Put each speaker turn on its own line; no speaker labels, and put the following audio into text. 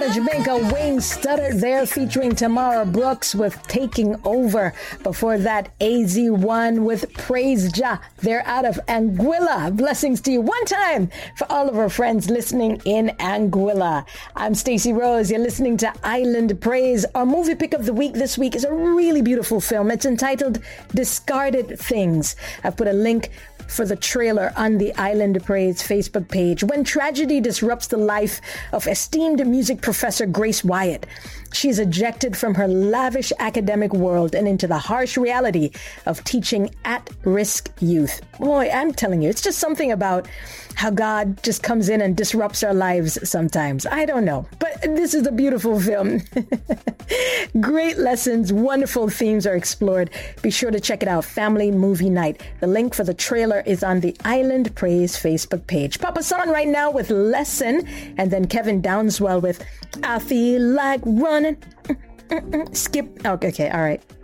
Trinidad and Jamaica, Wayne Studdard there featuring Tamara Brooks with Taking Over. Before that, AZ1 with Praise Jah. They're out of Anguilla. Blessings to you one time for all of our friends listening in Anguilla. I'm Stacey Rose. You're listening to Island Praise. Our movie pick of the week this week is a really beautiful film. It's entitled Discarded Things. I've put a link for the trailer on the Island Praise Facebook page. When tragedy disrupts the life of esteemed music professor Grace Wyatt, she is ejected from her lavish academic world and into the harsh reality of teaching at-risk youth. Boy, I'm telling you, it's just something about how God just comes in and disrupts our lives sometimes. I don't know, but this is a beautiful film. Great lessons, wonderful themes are explored. Be sure to check it out, Family Movie Night. The link for the trailer is on the Island Praise Facebook page. Papa San right now with Lesson, and then Kevin Downswell with I Feel Like Running. Skip. Okay, all right.